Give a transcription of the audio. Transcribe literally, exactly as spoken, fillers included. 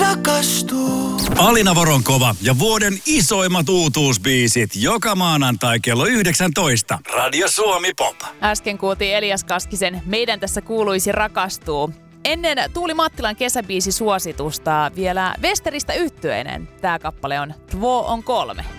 rakastuu. Alina Voronkova ja vuoden isoimmat uutuusbiisit joka maanantai kello yhdeksäntoista. Radio Suomi Pop. Äsken kuultiin Elias Kaskisen Meidän tässä kuuluisi rakastuu. Ennen Tuuli Mattilan kesäbiisisuositusta vielä Westeristä yhtyeinen. Tää kappale on Två on kolme.